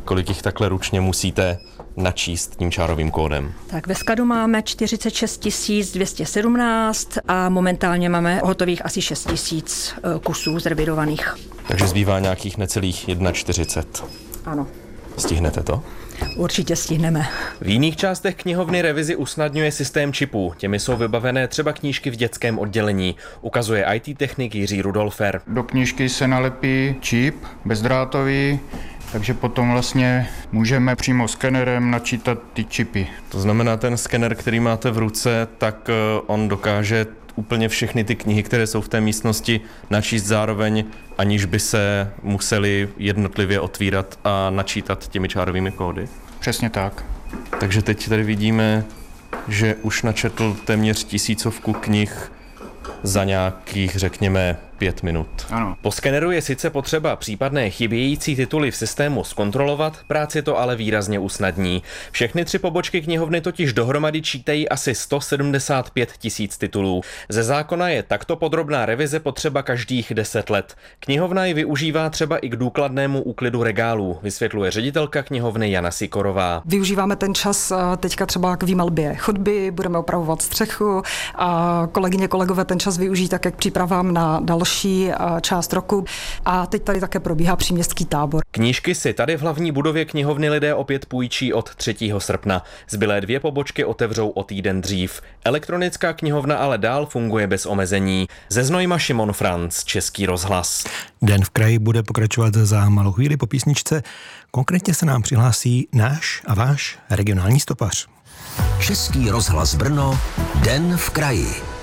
kolik jich takhle ručně musíte načíst tím čárovým kódem? Tak ve skladu máme 46 217 a momentálně máme hotových asi 6 000 kusů zrevidovaných. Takže zbývá nějakých necelých 41. Ano. Stihnete to? Určitě stihneme. V jiných částech knihovny revizi usnadňuje systém čipů. Těmi jsou vybavené třeba knížky v dětském oddělení. Ukazuje IT technik Jiří Rudolfer. Do knížky se nalepí čip bezdrátový, takže potom vlastně můžeme přímo skenerem načítat ty čipy. To znamená, ten skener, který máte v ruce, tak on dokáže úplně všechny ty knihy, které jsou v té místnosti, načíst zároveň, aniž by se museli jednotlivě otvírat a načítat těmi čárovými kódy? Přesně tak. Takže teď tady vidíme, že už načetl téměř 1000 knih za nějakých, řekněme, 5 minut. Ano. Po skeneru je sice potřeba případné chybějící tituly v systému zkontrolovat, práci to ale výrazně usnadní. Všechny 3 pobočky knihovny totiž dohromady čítají asi 175 000 titulů. Ze zákona je takto podrobná revize potřeba každých 10 let. Knihovna ji využívá třeba i k důkladnému úklidu regálů, vysvětluje ředitelka knihovny Jana Sikorová. Využíváme ten čas teďka třeba k výmalbě chodby, budeme opravovat střechu a kolegyně, kolegové ten čas využijí tak, jak přípravám na další část roku. A teď tady také probíhá příměstský tábor. Knížky si tady v hlavní budově knihovny lidé opět půjčí od 3. srpna. Zbylé 2 pobočky otevřou o týden dřív. Elektronická knihovna ale dál funguje bez omezení. Ze Znojma Šimon Franc, Český rozhlas. Den v kraji bude pokračovat za malou chvíli po písničce. Konkrétně se nám přihlásí náš a váš regionální stopař. Český rozhlas Brno, Den v kraji.